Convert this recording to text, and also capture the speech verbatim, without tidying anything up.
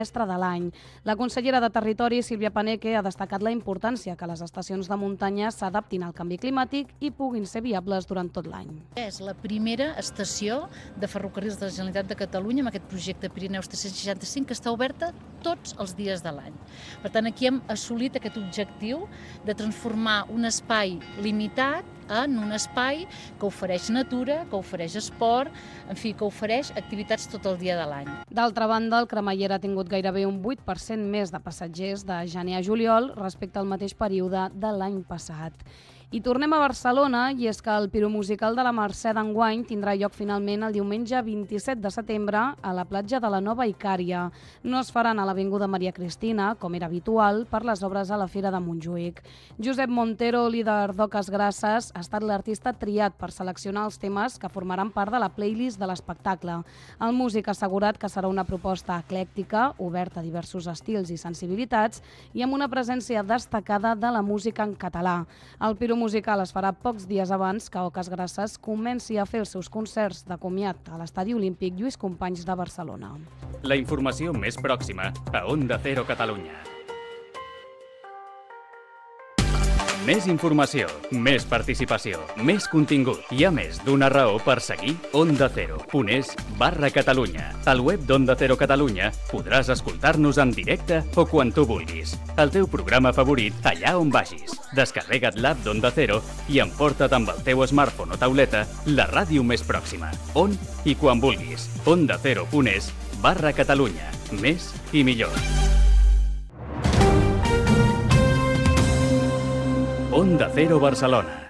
mestre de l'any. La consellera de Territori, Sílvia Paneque, ha destacat la importància que les estacions de muntanya s'adaptin al canvi climàtic i puguin ser viables durant tot l'any. És la primera estació de ferrocarrils de la Generalitat de Catalunya amb aquest projecte Pirineus tres-cents seixanta-cinc que està oberta tots els dies de l'any. Per tant, aquí hem assolit aquest objectiu de transformar un espai limitat en un espai que ofereix natura, que ofereix esport, en fi, que ofereix activitats tot el dia de l'any. D'altra banda, el cremallera ha tingut gairebé un vuit per cent més de passatgers de gener a juliol respecte al mateix període de l'any passat. I tornem a Barcelona, i és que el piromusical de la Mercè d'enguany tindrà lloc finalment el diumenge vint-i-set de setembre a la platja de la Nova Icària. No es faran a l'Avinguda Maria Cristina, com era habitual, per les obres a la Fira de Montjuïc. Josep Montero, líder d'Oques Grasses, ha estat l'artista triat per seleccionar els temes que formaran part de la playlist de l'espectacle. El músic ha assegurat que serà una proposta eclèctica, oberta a diversos estils i sensibilitats, i amb una presència destacada de la música en català. El piromusical musical es farà pocs dies abans que Oques Grasses comenci a fer els seus concerts de comiat a l'Estadi Olímpic Lluís Companys de Barcelona. La informació més pròxima a Onda Cero Catalunya. Més informació, més participació, més contingut. Hi ha més d'una raó per seguir Onda Cero punt es barra Catalunya. Al web d'Onda Cero Catalunya podràs escoltar-nos en directe o quan tu vulguis. El teu programa favorit allà on vagis. Descarrega't l'app d'Onda Cero i emporta't amb el teu smartphone o tauleta la ràdio més pròxima. On i quan vulguis. Onda Cero punt es barra Catalunya. Més i millor. Onda Cero Barcelona.